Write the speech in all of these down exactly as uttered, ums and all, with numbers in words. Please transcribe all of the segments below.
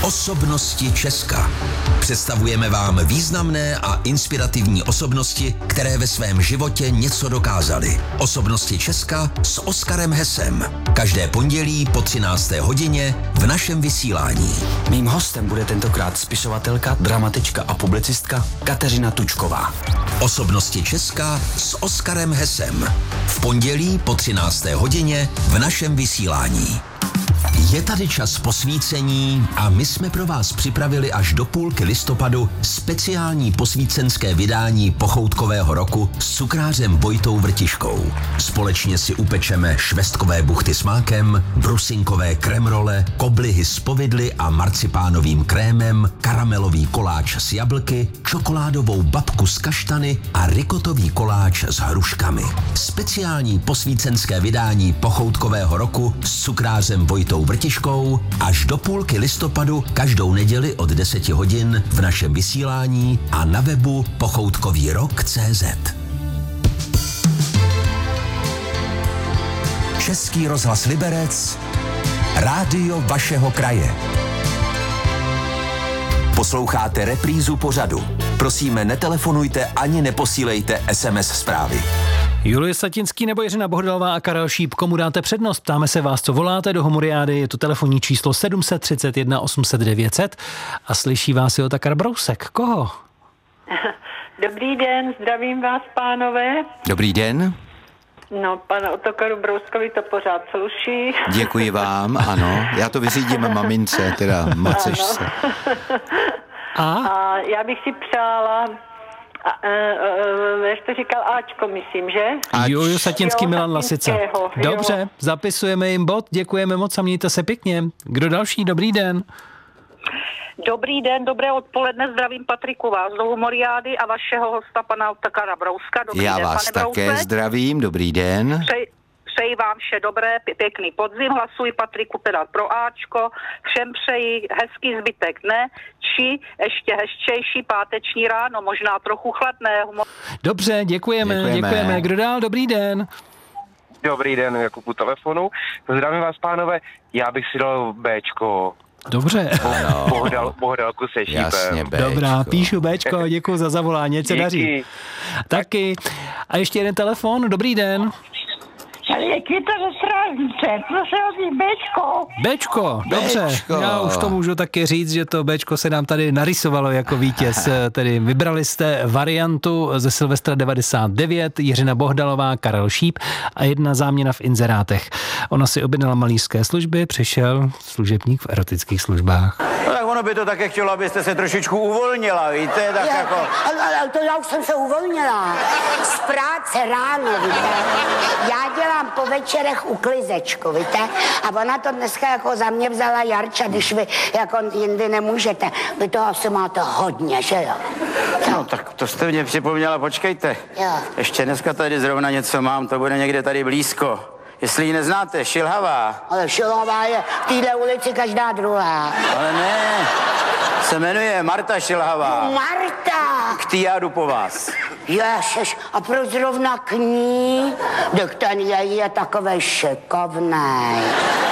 Osobnosti Česka. Představujeme vám významné a inspirativní osobnosti, které ve svém životě něco dokázaly. Osobnosti Česka s Oskarem Hesem. Každé pondělí po třinácté hodině v našem vysílání. Mým hostem bude tentokrát spisovatelka, dramatička a publicistka Kateřina Tučková. Osobnosti Česka s Oskarem Hesem. V pondělí po třinácté hodině v našem vysílání. Je tady čas posvícení a my jsme pro vás připravili až do půlky listopadu speciální posvícenské vydání pochoutkového roku s cukrářem Vojtou Vrtiškou. Společně si upečeme švestkové buchty s mákem, brusinkové kremrole, koblihy s povidly a marcipánovým krémem, karamelový koláč s jablky, čokoládovou babku s kaštany a rikotový koláč s hruškami. Speciální posvícenské vydání pochoutkového roku s cukrářem Vojtou Vrtiškou až do půlky listopadu každou neděli od deseti hodin v našem vysílání a na webu pochoutkový rok tečka cé zet. Český rozhlas Liberec, rádio vašeho kraje. Posloucháte reprízu pořadu. Prosíme, netelefonujte ani neposílejte es em es zprávy. Julie Satinský nebo Jiřina Bohdalová a Karel Šíp, komu dáte přednost? Ptáme se vás, co voláte do Homuriády, je to telefonní číslo sedm set třicet jedna osm set devět set a slyší vás i Otakar Brousek. Koho? Dobrý den, zdravím vás, pánové. Dobrý den. No, pana Otakaru Brouskovi to pořád sluší. Děkuji vám, ano. Já to vyřídím mamince, teda macešce. A? A já bych si přála, a, e, e, jak to říkal, Ačko, myslím, že? Juliu Satinský, Jo, Milan Lasica. Satinského, Dobře, jo. zapisujeme jim bod, děkujeme moc a mějte se pěkně. Kdo další? Dobrý den. Dobrý den, dobré odpoledne, zdravím Patriku vás do Humoriády a vašeho hosta pana Otakara Brouska. Dobrý Já den, vás pane také Brouse. zdravím, dobrý den. Přeji, přeji vám vše dobré, pě- pěkný podzim, hlasuji Patriku teda pro Ačko, všem přeji hezký zbytek dne, či ještě hezčejší páteční ráno, možná trochu chladné. Humor... Dobře, děkujeme, děkujeme, děkujeme. Kdo dál? Dobrý den. Dobrý den, Jakub u telefonu. Zdravím vás, pánové. Já bych si dal Béčko. Dobře. Ano. Bohdal, bohdalku se šípem. Jasně, Béčko. Dobrá, píšu Béčko, děkuji za zavolání, ať se daří. Taky. A ještě jeden telefon, dobrý den. Květa ze Strážnice, prosím vás, Béčko. Béčko, dobře. Béčko. Já už to můžu taky říct, že to Béčko se nám tady narysovalo jako vítěz. Tedy vybrali jste variantu ze Silvestra devadesát devět, Jiřina Bohdalová, Karel Šíp a jedna záměna v inzerátech. Ona si objednala malířské služby, přišel služebník v erotických službách. No tak ono by to také chtělo, abyste se trošičku uvolnila, víte, tak Já, jako... ale, ale to já už jsem se uvolnila. Z práce ráno, víte. Já dělám po večerech uklizečku, víte. A ona to dneska jako za mě vzala Jarča, když vy jako jindy nemůžete. Vy toho asi máte hodně, že jo? No tak to jste mě připomněla, počkejte. Jo. Ještě dneska tady zrovna něco mám, to bude někde tady blízko. Jestli ji neznáte, Šilhavá. Ale Šilhavá je v téhle ulici každá druhá. Ale ne, se jmenuje Marta Šilhavá. Marta! K tý já jdu po vás. Ježiš, a proč zrovna k ní? Tak ten její je takovej šikovnej.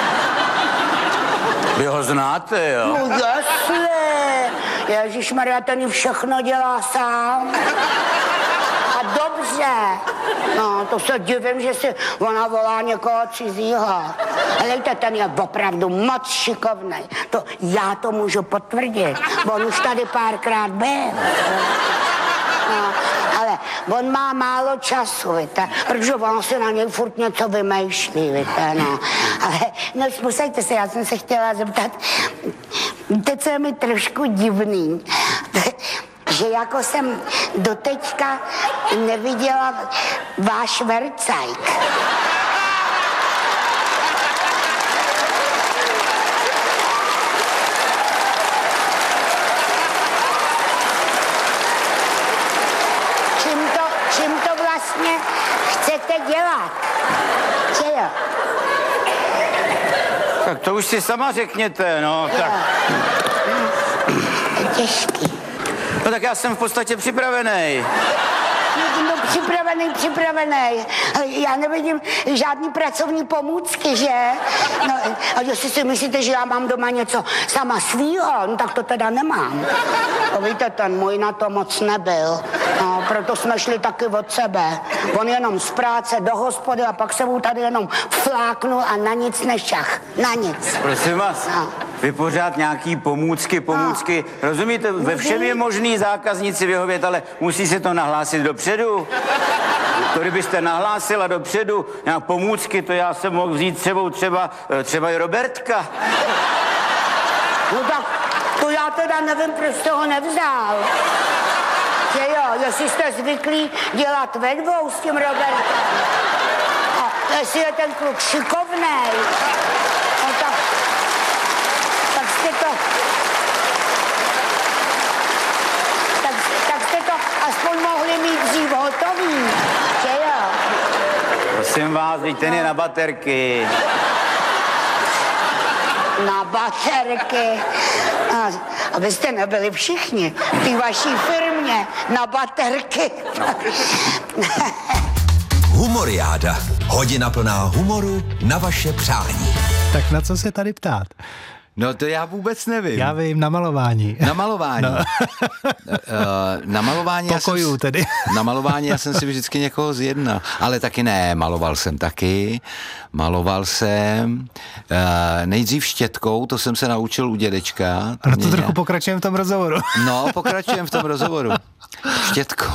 Vy ho znáte, jo? No jasně. Ježišmarja, ten jí všechno dělá sám. A dobře. No, to se divím, že si ona volá někoho cizího. Helejte, ten je opravdu moc šikovnej. To já to můžu potvrdit. On už tady párkrát byl. No, ale on má málo času, víte, protože on si na něj furt něco vymýšlí, víte, no. Ale, no, posejte se, já jsem se chtěla zeptat, víte, co je mi trošku divný, že jako jsem doteďka neviděla váš vercajk. Čím to, čím to vlastně chcete dělat? Že jo? Tak to už si sama řekněte, no, tak... Těžký. No tak já jsem v podstatě připravený. No připravený, připravený. Já nevidím žádný pracovní pomůcky, že? No, a jestli si myslíte, že já mám doma něco sama svýho, no tak to teda nemám. To víte, ten můj na to moc nebyl. No, proto jsme šli taky od sebe. On jenom z práce do hospody a pak se mu tady jenom fláknul a na nic nešach. Na nic. Prosím vás, no. Vy pořád nějaký pomůcky, pomůcky. No. Rozumíte, ve všem je možný zákazníci vyhovět, ale musí se to nahlásit dopředu. To kdybyste nahlásila dopředu nějak pomůcky, to já jsem mohl vzít sebou třeba, třeba i Robertka. No tak to já teda nevím, proč jste ho nevzal. Že jo, jestli jste zvyklí dělat ve dvou s tím Robertem. A jestli je ten kluk šikovnej, no tak, tak jste to... Tak, tak jste to aspoň mohli mít dřív hotový, že jo? Prosím vás, teď ten je na baterky. Na baterky. A, abyste nebyli všichni v té vaší firmě na baterky. Humoriáda. Hodina plná humoru na vaše přání. Tak na co se tady ptát? No to já vůbec nevím. Já vím, na malování. Na malování. No. Na malování. Pokojů já jsem, tedy. Na malování já jsem si vždycky někoho zjednal. Ale taky ne, maloval jsem taky. Maloval jsem nejdřív štětkou, to jsem se naučil u dědečka. A na to trochu nějak... pokračujeme v tom rozhovoru. No, pokračujeme v tom rozhovoru. Štětkou.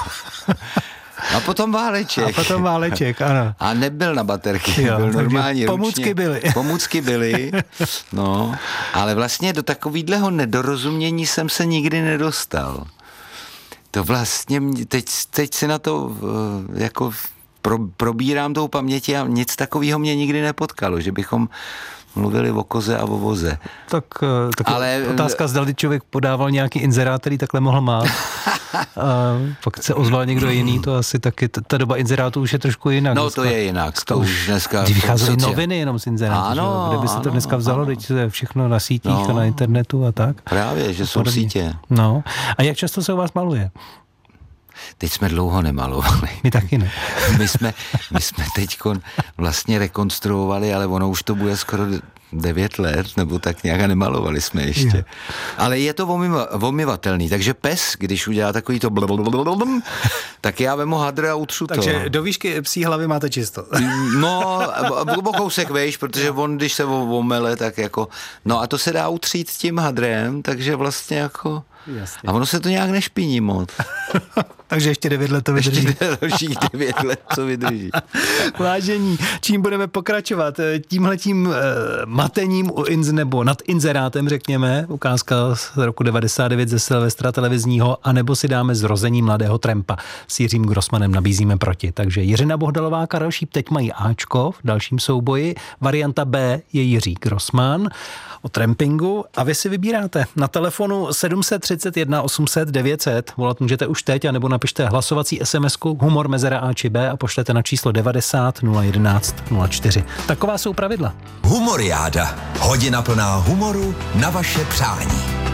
A potom váleček. A potom váleček, ano. A nebyl na baterky, jo, byl normální pomůcky ručně. byly. Pomůcky byly, no. Ale vlastně do takovýhleho nedorozumění jsem se nikdy nedostal. To vlastně, teď, teď si na to jako pro, probírám tou paměti a nic takového mě nikdy nepotkalo, že bychom mluvili o koze a o voze. Tak, tak ale otázka, zda člověk podával nějaký inzerát, který takhle mohl mát. A pak se ozval někdo jiný, to asi taky, ta doba inzerátů už je trošku jinak. No dneska. To je jinak, to už dneska... Když vycházely noviny jenom z inzerátů, ano, kde by se to dneska vzalo, teď je všechno na sítích no, a na internetu a tak. Právě, že jsou sítě. No, a jak často se u vás maluje? Teď jsme dlouho nemalovali. My taky ne. My jsme, my jsme teďko vlastně rekonstruovali, ale ono už to bude skoro devět let, nebo tak nějak a nemalovali jsme ještě. Je. Ale je to omyvatelný, takže pes, když udělá takový to blablabla, tak já vemu hadr a utřu to. Takže do výšky psí hlavy máte čisto. No, o kousek vejš, protože on, když se omele, tak jako, no a to se dá utřít tím hadrem, takže vlastně jako... Jasně. A ono se to nějak nešpiní moc. Takže ještě devět let to vydrží. Ještě dalších devět let to vydrží. Vážení, čím budeme pokračovat? Tímhletím eh, matením u inz, nebo nad inzerátem, řekněme, ukázka z roku devadesát devět ze Silvestra televizního, anebo si dáme Zrození mladého trampa. S Jiřím Grossmanem nabízíme proti. Takže Jiřina Bohdalová, Karel Šíp teď mají Ačko v dalším souboji. Varianta B je Jiří Grossman o trampingu a vy si vybíráte na telefonu sedm set třicet jedna osm set devět set. Volat můžete už teď, anebo napište hlasovací SMSku humor mezera A či B a pošlete na číslo devadesát nula jedenáct nula čtyři. Taková jsou pravidla. Humoriáda. Hodina plná humoru na vaše přání.